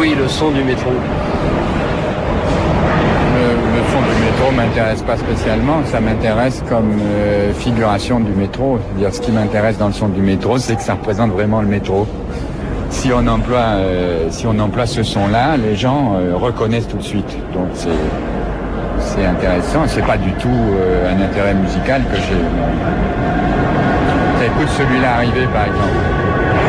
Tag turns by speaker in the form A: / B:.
A: Oui, le son du métro.
B: Le son du métro m'intéresse pas spécialement, ça m'intéresse comme figuration du métro. C'est-à-dire, ce qui m'intéresse dans le son du métro, c'est que ça représente vraiment le métro. Si on emploie ce son-là, les gens reconnaissent tout de suite. Donc c'est intéressant. C'est pas du tout un intérêt musical que j'ai. J'écoute celui-là arriver, par exemple.